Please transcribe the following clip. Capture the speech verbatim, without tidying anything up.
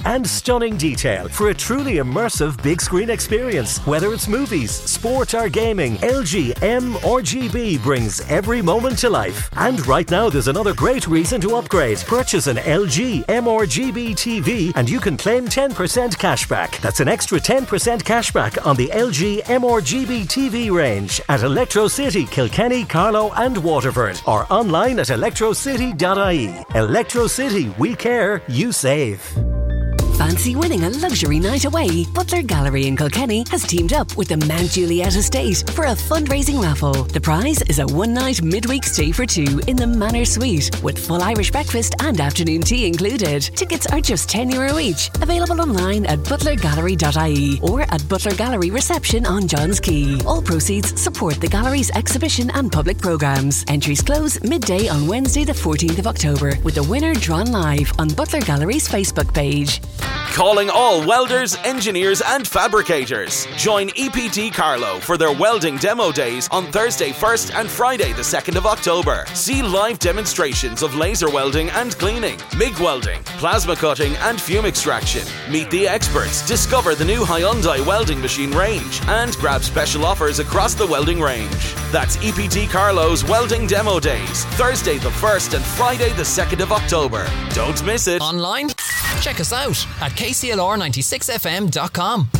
and stunning detail for a truly immersive big screen experience. Whether it's movies, sport or gaming, L G M or G B brings every moment to life. And right now there's another great reason to upgrade. Purchase an L G M or G B T V and you can claim ten percent cashback. That's an extra ten percent cashback on the L G M or G B T V range at Electro City, Kilkenny, Carlow and Waterford, or online at electro city dot I E. Electro City, we care, you save. Fancy winning a luxury night away? Butler Gallery in Kilkenny has teamed up with the Mount Juliet Estate for a fundraising raffle. The prize is a one-night midweek stay for two in the Manor Suite with full Irish breakfast and afternoon tea included. Tickets are just ten euro each. Available online at butler gallery dot I E or at Butler Gallery reception on Johns Quay. All proceeds support the gallery's exhibition and public programmes. Entries close midday on Wednesday the fourteenth of October with the winner drawn live on Butler Gallery's Facebook page. Calling all welders, engineers and fabricators. Join E P T Carlow for their welding demo days on Thursday first and Friday the second of October. See live demonstrations of laser welding and cleaning, M I G welding, plasma cutting and fume extraction. Meet the experts, discover the new Hyundai welding machine range and grab special offers across the welding range. That's E P T Carlow's welding demo days, Thursday the first and Friday the second of October. Don't miss it. Online? Check us out at K C L R ninety-six F M dot com.